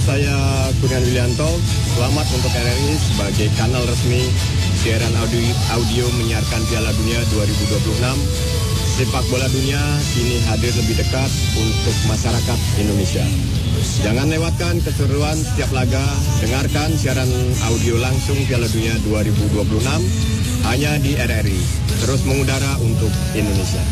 saya Kurniawan Willianto. Selamat untuk RRI sebagai kanal resmi siaran audio menyiarkan Piala Dunia 2026. Sepak bola dunia kini hadir lebih dekat untuk masyarakat Indonesia. Jangan lewatkan keseruan setiap laga. Dengarkan siaran audio langsung Piala Dunia 2026 hanya di RRI. Terus mengudara untuk Indonesia.